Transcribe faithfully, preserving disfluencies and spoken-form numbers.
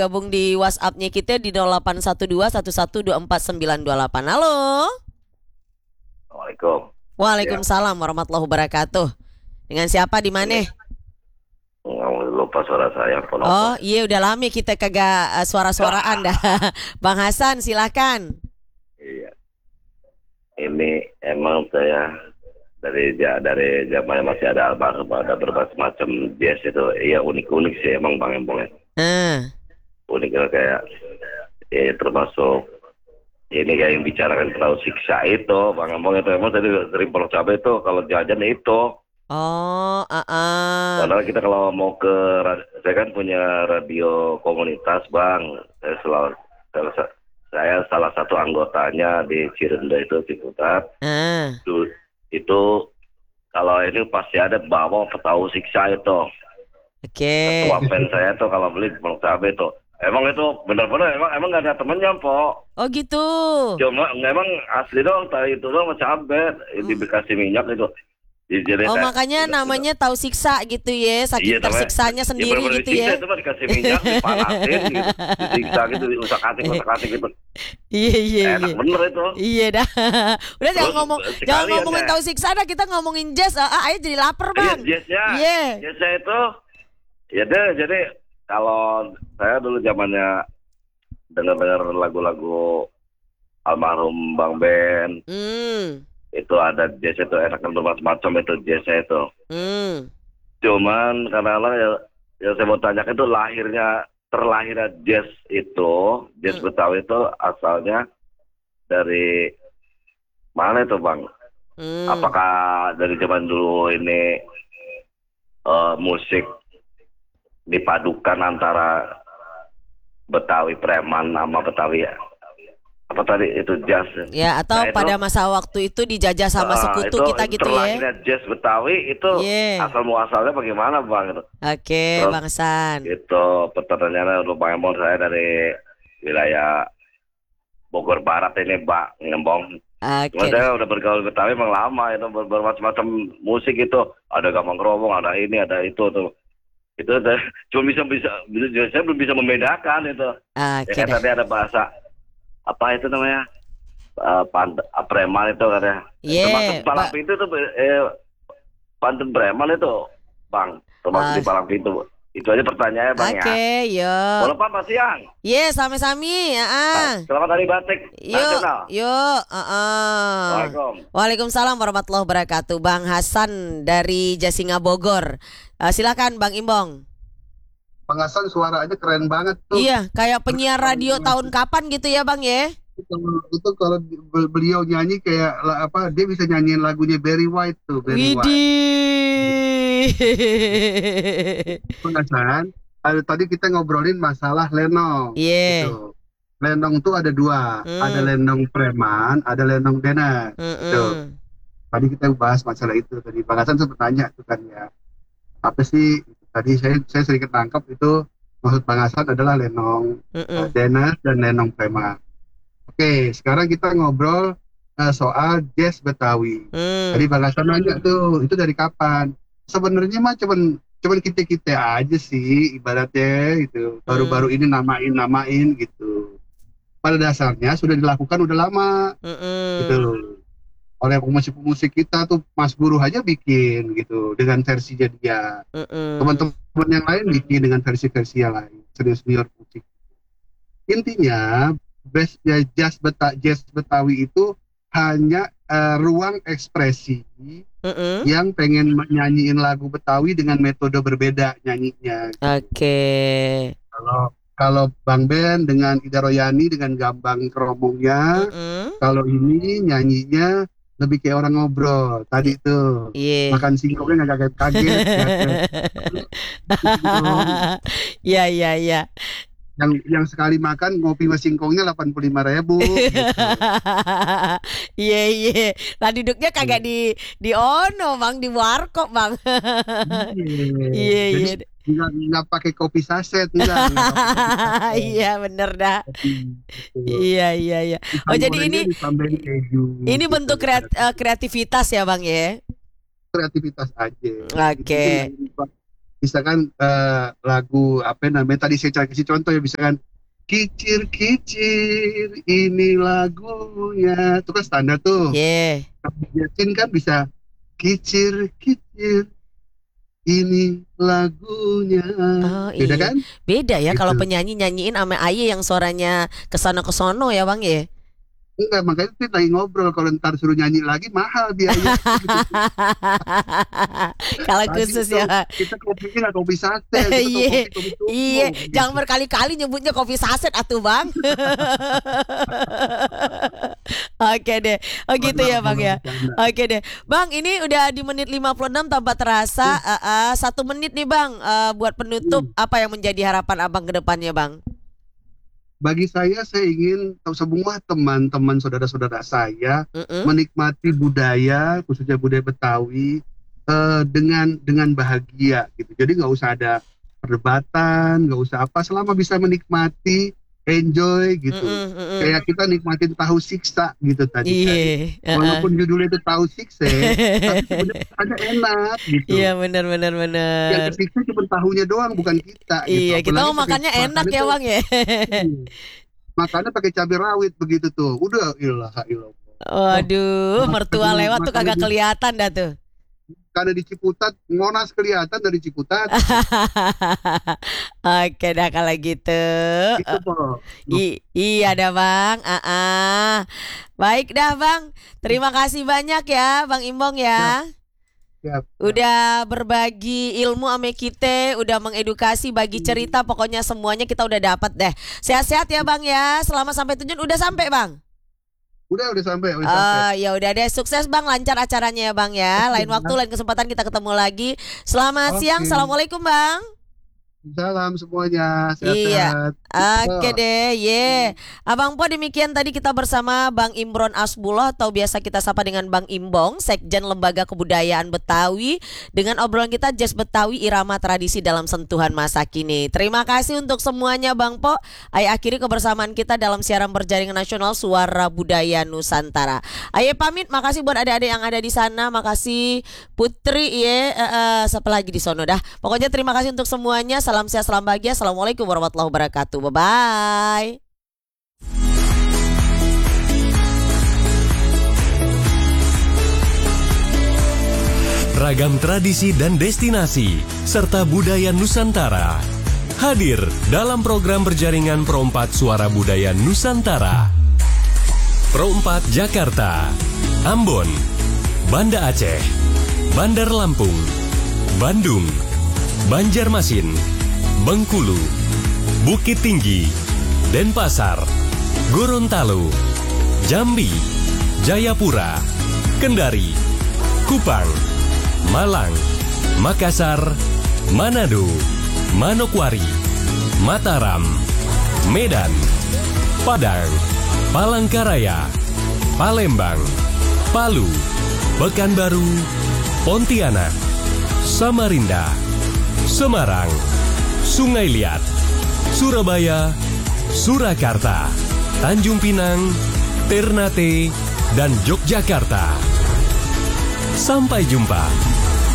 Gabung di WhatsApp-nya kita di nol delapan satu dua satu satu dua empat sembilan dua delapan. Halo. Assalamualaikum. Waalaikumsalam warahmatullahi wabarakatuh. Dengan siapa di mana? Nggak lupa suara saya. Penonton. Oh iya, udah lama kita kagak uh, suara-suaraan dah. Bang Hasan silakan. Iya. Ini emang saya dari dari zaman masih ada almarhum, ada berbagai macam jazz itu. Iya, unik-unik sih emang Bang Embong. Hmm. Uniknya kayak ya termasuk ini kayak yang bicarakan terlalu siksa itu Bang Embong itu emang tadi dari Pondok Cabe itu kalau jajan itu. Oh, uh -uh. Karena kita kalau mau ke, saya kan punya radio komunitas Bang, saya selalu saya, saya salah satu anggotanya di Cirende itu Ciputat. Uh. Itu, itu kalau ini pasti ada bawa petahu siksa itu. Oke. Okay. Ketua pen saya tuh kalau beli Pondok Cabe itu. Emang itu benar-benar emang emang nggak ada temennya, Po. Oh gitu. Cuma emang asli dong, tadi itu dong cabe, hmm. dikasih minyak itu. Jadi, oh makanya itu, namanya tahu siksa gitu ya, saking iya, tersiksanya sendiri ya, gitu ya. Itu mah dikasih minyak, dipanasin gitu, disiksa gitu, diusak-atik, usak-atik gitu. Iya iya. Enak iya. bener itu. Iya dah. Udah jangan ngomong, jangan ngomongin tahu siksa dah, kita ngomongin jazz. Ah, ayo jadi lapar Bang. Iya jazznya. Iya. Yeah. Jazznya itu, ya deh. Jadi kalau saya dulu zamannya dengar-dengar lagu-lagu almarhum Bang Ben. Hmm. Itu ada jazz itu enak macam-macam itu jazznya itu. Hmm. Cuman karena ya, yang saya mau tanyakan itu lahirnya terlahirnya jazz itu jazz hmm. Betawi itu asalnya dari mana itu Bang? Hmm. Apakah dari zaman dulu ini uh, musik dipadukan antara Betawi preman sama Betawi ya? Apa tadi itu jazz ya atau nah, pada itu, masa waktu itu dijajah sama uh, sekutu itu, kita gitu ya jazz Betawi itu yeah. asal muasalnya bagaimana Bang itu? Oke okay, Bang San itu pertanyaannya untuk Bang Embong, saya dari wilayah Bogor Barat ini Bang Embong. Okay. Saya udah bergaul Betawi memang lama itu ber bermacam-macam musik itu ada Gambang Kromong, ada ini ada itu tuh itu cuma bisa bisa bisa saya belum bisa membedakan itu. Okay, ya kan tadi ada bahasa apa itu namanya uh, pantun preman itu katanya. Yeah, termasuk palang pintu itu eh, pantun preman itu Bang termasuk uh, di palang pintu. Itu aja pertanyaannya Bang. Oke okay, ya. Yo. Boleh Pak siang. Iya yeah, sami-sami ya. Uh. Selamat hari batik nasional. Yuk. Uh -uh. Waalaikumsalam. Waalaikumsalam warahmatullahi wabarakatuh. Bang Hasan dari Jasinga Bogor. Uh, silakan Bang Imbong. Bang Hasan suaranya keren banget tuh. Iya, kayak penyiar radio tahun kapan gitu ya Bang ya? Itu, itu kalau beliau nyanyi kayak apa? Dia bisa nyanyiin lagunya Barry White tuh. Barry White. Bang Hasan, ada tadi kita ngobrolin masalah lenong. Iya. Yeah. Gitu. Lenong tuh ada dua, mm. ada lenong preman, ada lenong denner. Mm -mm. Tuh. Tadi kita bahas masalah itu. Tadi Bang Hasan sempat tanya tuh kan ya, apa sih? Tadi saya saya sedikit tangkap itu maksud Bang Hasan adalah lenong uh, denner dan lenong preman. Oke, sekarang kita ngobrol uh, soal jazz Betawi. Mm. Tadi Bang Hasan nanya tuh, itu dari kapan? Sebenarnya mah cuman cuman kita-kita aja sih ibaratnya gitu. Baru-baru mm. ini namain-namain gitu. Pada dasarnya sudah dilakukan udah lama. Mm -mm. Gitu. Oleh pemusik-pemusik kita tuh Mas Guru aja bikin gitu dengan versinya dia. Teman-teman yang lain bikin dengan versi-versi yang lain. Senior musik. Intinya best jazz, beta, jazz Betawi itu hanya uh, ruang ekspresi uh-uh. yang pengen nyanyiin lagu Betawi dengan metode berbeda nyanyinya. Oke. Okay. Kalau kalau Bang Ben dengan Ida Royani dengan Gambang Kromongnya, uh-uh. kalau ini nyanyinya lebih kayak orang ngobrol tadi tuh yeah. makan singkongnya nggak kaget-kaget. Iya iya iya. Yang yang sekali makan ngopi sama singkongnya delapan puluh lima ribu. Iya iya. Lah duduknya kagak di di ono Bang, di warkop Bang. Iya iya. Nggak, nggak pakai kopi saset enggak. Iya bener dah. Iya iya iya. Oh jadi ini ini bentuk kreat, uh, kreativitas ya Bang ya? Kreativitas aja. Oke. Okay. misalkan uh, lagu apa namanya tadi saya kasih contoh ya, misalkan kicir-kicir ini lagunya, itu kan standar tuh. Yeah. Tapi Yasin kan bisa kicir-kicir ini lagunya. Oh, beda iya. kan? Beda ya gitu. Kalau penyanyi nyanyiin sama Aye yang suaranya kesana kesono ya Bang ya. Enggak, makanya kita lagi ngobrol, kalau ntar suruh nyanyi lagi mahal biaya. Kalau khusus itu, ya kita kopinya nggak kopi sate, iya, kopi, kopi iya, gitu. Jangan berkali-kali nyebutnya kopi saset atuh Bang. Oke deh, oh gitu ya Bang ya. Oke deh, Bang, ini udah di menit lima puluh enam tanpa terasa. uh, uh, Satu menit nih Bang, uh, buat penutup, hmm. apa yang menjadi harapan Abang ke depannya Bang? Bagi saya, saya ingin semua teman-teman saudara-saudara saya Mm-mm. menikmati budaya, khususnya budaya Betawi, uh, dengan dengan bahagia gitu. Jadi nggak usah ada perdebatan, nggak usah apa, selama bisa menikmati, enjoy gitu. Mm-mm, mm-mm. Kayak kita nikmatin tahu siksa gitu tadi. Iya. Kan. Walaupun judulnya itu tahu siksa, tapi sebenarnya ada enak gitu. Iya, benar-benar benar. Yang kesiksa cuma tahunya doang, bukan kita. Iya, gitu. kita mau makannya enak ya Bang ya. Makannya pakai cabai rawit begitu tuh. Udah ilah ilah. Waduh, mertua lewat tuh kagak kelihatan dah tuh. Karena di Ciputat, Monas kelihatan dari Ciputat. Oke dah kalau gitu. Itu, I- iya dah Bang. Uh-uh. Baik dah Bang. Terima kasih banyak ya Bang Imbong ya. Siap, siap. Udah berbagi ilmu ame kita, udah mengedukasi, bagi cerita, pokoknya semuanya kita udah dapat deh. Sehat-sehat ya Bang ya. Selama sampai tujuan udah sampai Bang. Udah udah sampai, udah Oh, sampai. ya udah deh, sukses Bang, lancar acaranya ya Bang ya. Lain waktu, lain kesempatan kita ketemu lagi. Selamat Oke. siang, assalamualaikum Bang. Salam semuanya, sehat-sehat. Iya. Oke Oh. deh, ye. Abang Po, demikian tadi kita bersama Bang Imron Asbullah atau biasa kita sapa dengan Bang Imbong, Sekjen Lembaga Kebudayaan Betawi, dengan obrolan kita Jazz Betawi Irama Tradisi dalam Sentuhan Masa Kini. Terima kasih untuk semuanya Bang Po. Ayo akhiri kebersamaan kita dalam siaran berjaringan nasional Suara Budaya Nusantara. Ayo pamit, makasih buat adik-adik yang ada di sana, makasih Putri ye, uh, uh, siapa lagi di sono dah. Pokoknya terima kasih untuk semuanya. Salam sehat, salam bahagia. Assalamualaikum warahmatullahi wabarakatuh. Bye-bye. Ragam tradisi dan destinasi serta budaya Nusantara hadir dalam program berjaringan Pro empat Suara Budaya Nusantara. Pro empat Jakarta, Ambon, Banda Aceh, Bandar Lampung, Bandung, Banjarmasin, Bengkulu, Bukit Tinggi, Denpasar, Gorontalo, Jambi, Jayapura, Kendari, Kupang, Malang, Makassar, Manado, Manokwari, Mataram, Medan, Padang, Palangkaraya, Palembang, Palu, Pekanbaru, Pontianak, Samarinda, Semarang, Sungai Liat, Surabaya, Surakarta, Tanjung Pinang, Ternate, dan Yogyakarta. Sampai jumpa.